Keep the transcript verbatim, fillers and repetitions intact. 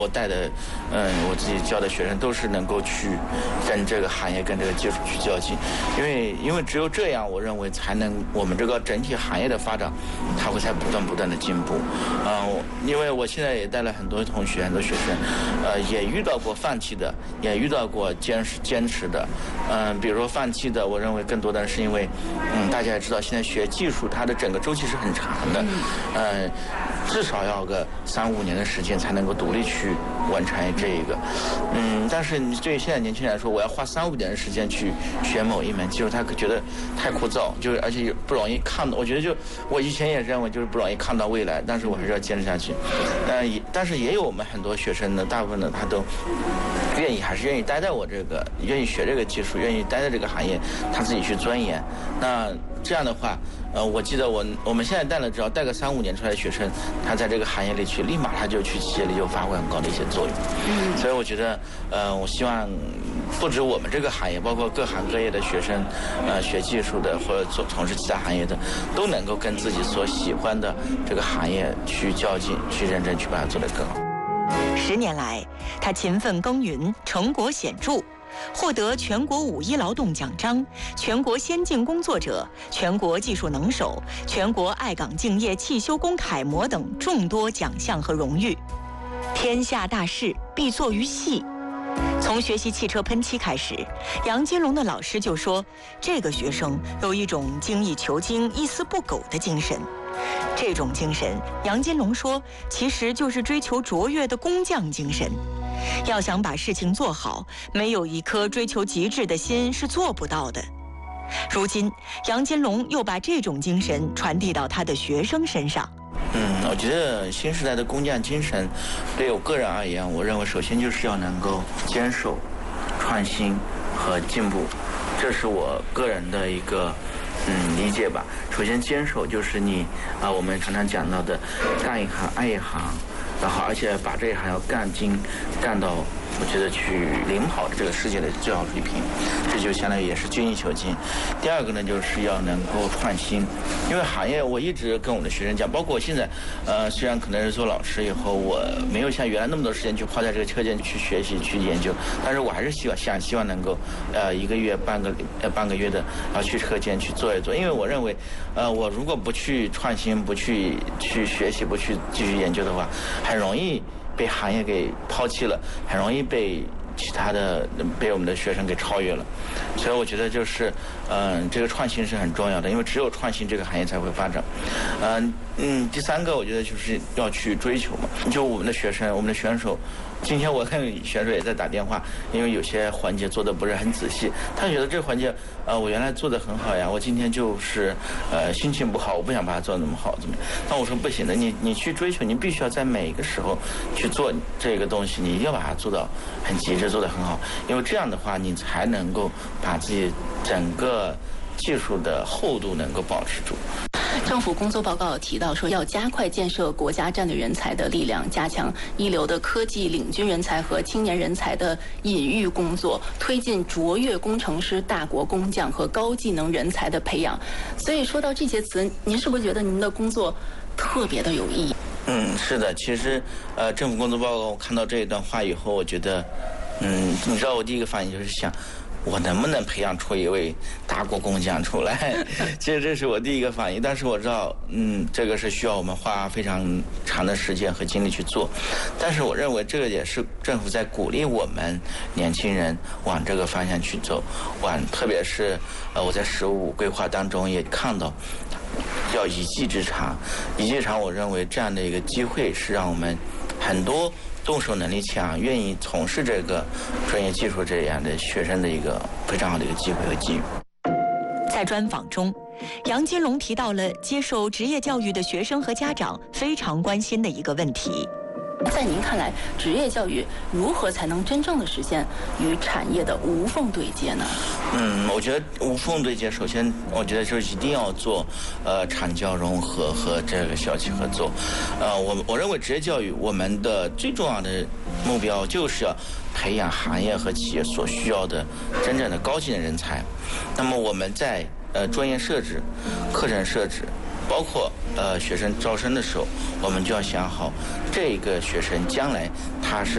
我带的，嗯，我自己教的学生都是能够去跟这个行业、跟这个技术去较劲，因为因为只有这样，我认为才能我们这个整体行业的发展，它会在不断不断的进步。嗯、呃，因为我现在也带了很多同学、很多学生，呃，也遇到过放弃的，也遇到过坚持坚持的。嗯、呃，比如说放弃的，我认为更多的是因为，嗯，大家也知道，现在学技术它的整个周期是很长的，嗯、呃，至少要个三五年的时间才能够独立去完成这一个，嗯，但是你对于现在年轻人来说，我要花三五年的时间去学某一门技术，他可觉得太枯燥，就是而且不容易看到。我觉得就我以前也认为就是不容易看到未来，但是我还是要坚持下去。呃，也但是也有我们很多学生呢，大部分呢他都愿意还是愿意待在我这个，愿意学这个技术，愿意待在这个行业，他自己去钻研。那这样的话，呃，我记得我我们现在带了，只要带个三五年出来的学生，他在这个行业里去，立马他就去企业里就发挥很高的一些作用。嗯，所以我觉得，呃，我希望不止我们这个行业，包括各行各业的学生，呃，学技术的或者做从事其他行业的，都能够跟自己所喜欢的这个行业去较劲，去认真去把它做得更好。 十年来，他勤奋耕耘，成果显著。获得全国五一劳动奖章、全国先进工作者、全国技术能手、全国爱岗敬业汽修工楷模等众多奖项和荣誉。天下大事必作于细。从学习汽车喷漆开始，杨金龙的老师就说，这个学生有一种精益求精、一丝不苟的精神。这种精神，杨金龙说，其实就是追求卓越的工匠精神。要想把事情做好，没有一颗追求极致的心是做不到的。如今，杨金龙又把这种精神传递到他的学生身上。 嗯，我觉得新时代的工匠精神，对我个人而言，我认为首先就是要能够坚守、创新和进步，这是我个人的一个嗯理解吧。首先，坚守就是你啊、呃，我们常常讲到的，干一行爱一行。然后，而且把这一行要干精，干到我觉得去领跑这个世界的最好水平，这就相当于也是精益求精。第二个呢，就是要能够创新，因为行业我一直跟我的学生讲，包括我现在，呃，虽然可能是做老师以后，我没有像原来那么多时间去花在这个车间去学习、去研究，但是我还是希望想希望能够，呃，一个月、半个呃半个月的，然后去车间去做一做，因为我认为，呃，我如果不去创新、不去去学习、不去继续研究的话，很容易被行业给抛弃了，很容易被其他的被我们的学生给超越了。所以我觉得就是，嗯、呃，这个创新是很重要的，因为只有创新，这个行业才会发展。嗯、呃、嗯，第三个我觉得就是要去追求嘛，就我们的学生，我们的选手。今天我跟选手也在打电话，因为有些环节做的不是很仔细，他觉得这个环节，呃，我原来做的很好呀，我今天就是，呃，心情不好，我不想把它做得那么好，怎么样？那我说不行的，你你去追求，你必须要在每一个时候去做这个东西，你一定要把它做到很极致，做得很好，因为这样的话，你才能够把自己整个技术的厚度能够保持住。 政府工作报告提到说，要加快建设国家战略人才的力量，加强一流的科技领军人才和青年人才的引育工作，推进卓越工程师、大国工匠和高技能人才的培养。所以说到这些词，您是不是觉得您的工作特别的有意义？ 嗯，是的，其实呃，政府工作报告我看到这一段话以后，我觉得，嗯，你知道我第一个反应就是想，我能不能培养出一位大国工匠出来？其实这是我第一个反应，但是我知道，嗯，这个是需要我们花非常长的时间和精力去做。但是我认为这个也是政府在鼓励我们年轻人往这个方向去走，往特别是呃我在十五规划当中也看到，要一技之长，一技之长，我认为这样的一个机会是让我们很多动手能力强、愿意从事这个专业技术这样的学生的一个非常好的一个机会和机遇。 在专访中，杨金龙提到了接受职业教育的学生和家长非常关心的一个问题。 在您看来，职业教育如何才能真正的实现与产业的无缝对接呢？ 嗯，我觉得无缝对接，首先我觉得就是一定要做呃产教融合和这个校企合作。呃，我我认为职业教育我们的最重要的目标就是要培养行业和企业所需要的真正的高技能人才。那么我们在呃专业设置、课程设置，包括呃学生招生的时候，我们就要想好这个学生将来他是